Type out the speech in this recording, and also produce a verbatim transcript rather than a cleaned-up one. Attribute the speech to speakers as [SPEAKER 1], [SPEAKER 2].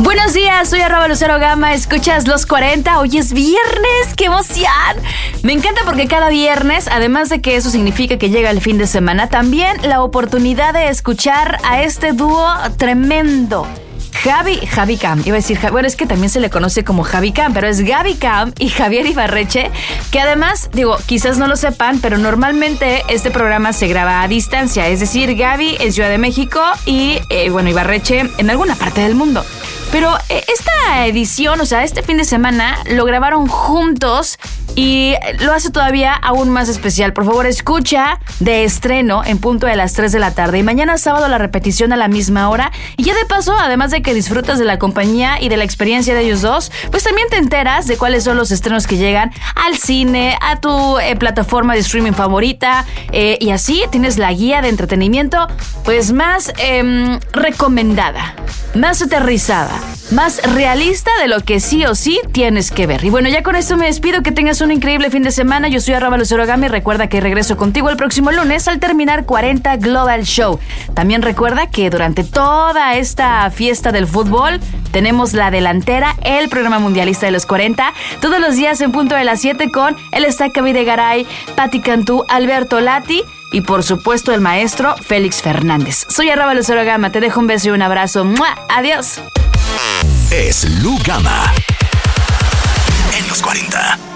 [SPEAKER 1] Buenos días, soy arroba Lucero Gama, escuchas Los cuarenta, hoy es viernes, ¡qué emoción! Me encanta porque cada viernes, además de que eso significa que llega el fin de semana, también la oportunidad de escuchar a este dúo tremendo. Javi, Javi Cam, iba a decir, bueno, es que también se le conoce como Javi Cam, pero es Gaby Cam y Javier Ibarreche, que además, digo, quizás no lo sepan, pero normalmente este programa se graba a distancia, es decir, Gaby en Ciudad de México y, eh, bueno, Ibarreche en alguna parte del mundo. Pero eh, esta edición, o sea, este fin de semana lo grabaron juntos y lo hace todavía aún más especial. Por favor, escucha de estreno en punto de las tres de la tarde y mañana sábado la repetición a la misma hora. Y ya de paso, además de que disfrutas de la compañía y de la experiencia de ellos dos, pues también te enteras de cuáles son los estrenos que llegan al cine, a tu eh, plataforma de streaming favorita, eh, y así tienes la guía de entretenimiento pues más eh, recomendada, más aterrizada, más realista de lo que sí o sí tienes que ver. Y bueno, ya con esto me despido, que tengas un increíble fin de semana. Yo soy arroba Lucero Gama y recuerda que regreso contigo el próximo lunes al terminar cuarenta Global Show. También recuerda que durante toda esta fiesta del fútbol tenemos La Delantera, el programa mundialista de los cuarenta, todos los días en punto de las siete con el Estaca Videgaray, Patti Cantú, Alberto Lati y por supuesto el maestro Félix Fernández. Soy arroba Lucero Gama, te dejo un beso y un abrazo. ¡Mua! Adiós.
[SPEAKER 2] Es Lu Gama en los cuarenta.